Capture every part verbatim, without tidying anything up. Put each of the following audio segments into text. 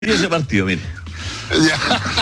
ese partido, mire. Ya.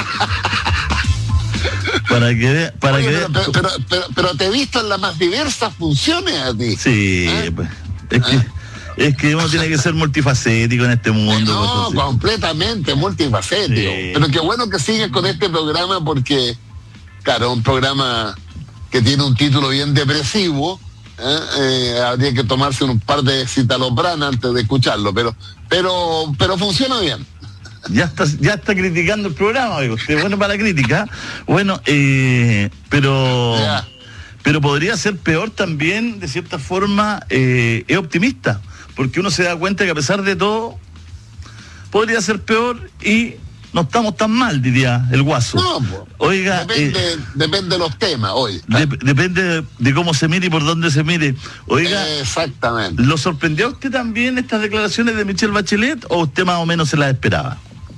Para que vea, para Oye, que pero, vea. pero, pero, pero, pero te he visto en las más diversas funciones a ti. Sí, ¿Eh? pues, es que ¿Eh? es que uno tiene que ser multifacético en este mundo. No, pues, entonces. completamente multifacético. Sí. Pero qué bueno que sigues con este programa porque, claro, un programa que tiene un título bien depresivo. ¿eh? Eh, habría que tomarse un par de citalopram antes de escucharlo, pero, pero, pero funciona bien. Ya está, ya está criticando el programa, oiga, usted, bueno para la crítica. Bueno, eh, pero Ya. pero podría ser peor también, de cierta forma, eh, es optimista, porque uno se da cuenta que a pesar de todo, podría ser peor y no estamos tan mal, diría el Guaso. No, po. Oiga, depende, eh, depende de los temas, oye. de- depende de, de cómo se mire y por dónde se mire. Oiga, Exactamente. ¿lo sorprendió a usted también estas declaraciones de Michelle Bachelet o usted más o menos se las esperaba?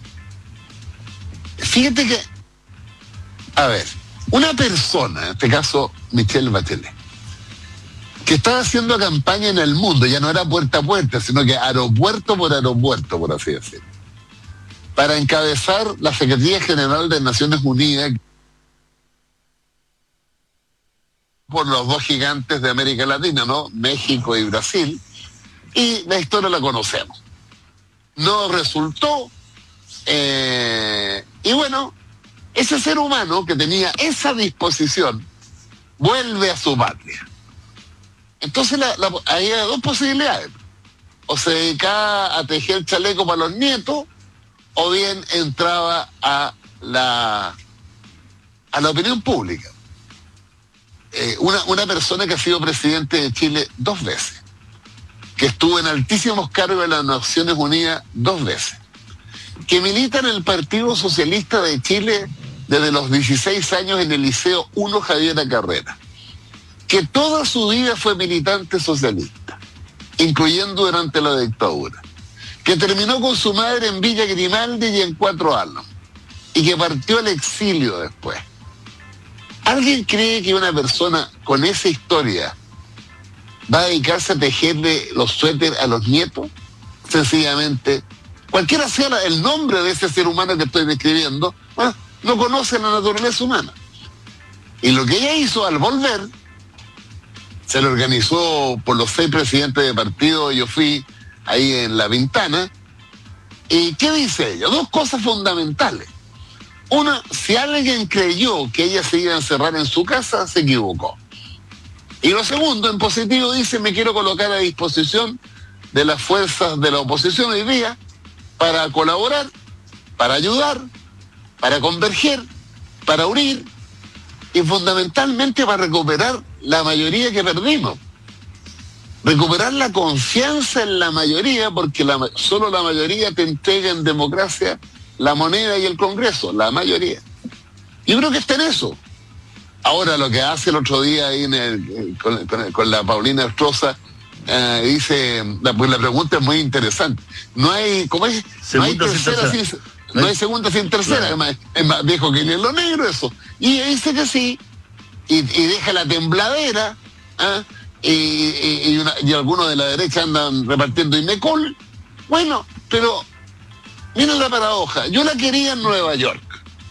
Fíjate que, a ver, una persona, en este caso Michelle Bachelet, que estaba haciendo campaña en el mundo, ya no era puerta a puerta, sino que aeropuerto por aeropuerto, por así decirlo, para encabezar la Secretaría General de Naciones Unidas por los dos gigantes de América Latina, ¿no? México y Brasil, y la historia la conocemos. No resultó, eh, y bueno, ese ser humano que tenía esa disposición vuelve a su patria. Entonces la, la, había dos posibilidades. O se dedicaba a tejer chaleco para los nietos, o bien entraba a la, a la opinión pública. Eh, una, una persona que ha sido presidente de Chile dos veces, que estuvo en altísimos cargos de las Naciones Unidas dos veces, que milita en el Partido Socialista de Chile desde los dieciséis años en el Liceo uno Javiera Carrera, que toda su vida fue militante socialista, incluyendo durante la dictadura, que terminó con su madre en Villa Grimaldi y en Cuatro Álamos, y que partió al exilio después. ¿Alguien cree que una persona con esa historia va a dedicarse a tejerle los suéteres a los nietos? Sencillamente, cualquiera sea el nombre de ese ser humano que estoy describiendo, ¿eh? no conoce la naturaleza humana. Y lo que ella hizo al volver, se lo organizó por los seis presidentes de partido, yo fui ahí en La Pintana. ¿Y qué dice ella? Dos cosas fundamentales. Una, si alguien creyó que ella se iba a encerrar en su casa, se equivocó. Y lo segundo, en positivo, dice, me quiero colocar a disposición de las fuerzas de la oposición hoy día para colaborar, para ayudar, para converger, para unir y fundamentalmente para recuperar la mayoría que perdimos. Recuperar la confianza en la mayoría, porque la, solo la mayoría te entrega en democracia la moneda y el Congreso, la mayoría. Yo creo que está en eso. Ahora lo que hace el otro día ahí en el, con, con, con la Paulina Estroza, eh, dice, la, pues la pregunta es muy interesante. No hay, ¿cómo es? Segunda no hay tercera sin tercera. sin, no hay segunda sin tercera, Claro. es, más, es más viejo que en lo negro eso. Y ella dice que sí, y, y deja la tembladera, ¿eh? y, y, y, una, y algunos de la derecha andan repartiendo Inmecol. Bueno, pero miren la paradoja, yo la quería en Nueva York.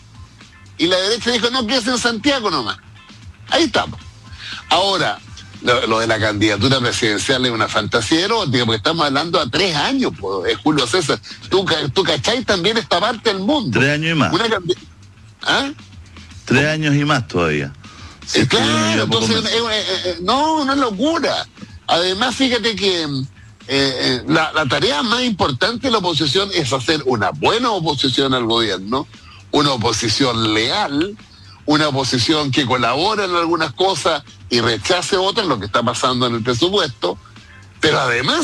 Y la derecha dijo, no, que es en Santiago nomás. Ahí estamos. Ahora, lo, lo de la candidatura presidencial es una fantasía erótica, porque estamos hablando a tres años, pues, Julio César. ¿Tú, tú cachai también esta parte del mundo? Tres años y más. Una candi- ¿Ah? Tres años y más todavía. Sí, Eh, es que yo claro, iba poco entonces, más. eh, eh, eh, no, una locura. Además, fíjate que eh, eh, la, la tarea más importante de la oposición es hacer una buena oposición al gobierno, una oposición leal, una oposición que colabora en algunas cosas y rechace otras, lo que está pasando en el presupuesto, pero además,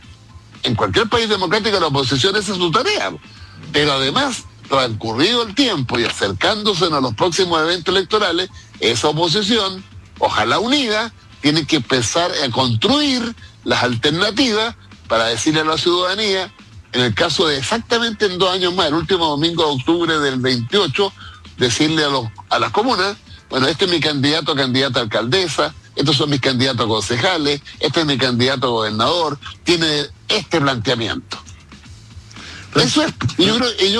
en cualquier país democrático la oposición esa es su tarea, pero además, transcurrido el tiempo y acercándose a los próximos eventos electorales, esa oposición, ojalá unida, tiene que empezar a construir las alternativas para decirle a la ciudadanía, en el caso de exactamente en dos años más, el último domingo de octubre del veintiocho, decirle a, los, a las comunas, bueno, este es mi candidato a candidata a alcaldesa, estos son mis candidatos a concejales, este es mi candidato a gobernador, tiene este planteamiento. Eso es. Y yo creo, y yo